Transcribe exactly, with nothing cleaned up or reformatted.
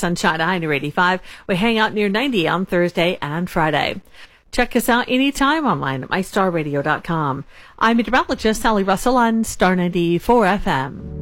sunshine, a high near eighty-five. We hang out near ninety on Thursday and Friday. Check us out anytime online at my star radio dot com. I'm meteorologist Sally Russell on Star ninety-four F M.